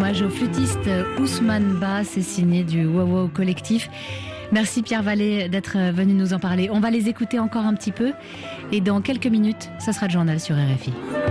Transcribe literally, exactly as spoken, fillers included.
hommage au flûtiste Ousmane Ba, c'est signé du Wow Wow Collectif. Merci Pierre Vallée d'être venu nous en parler. On va les écouter encore un petit peu et dans quelques minutes, ça sera le journal sur R F I.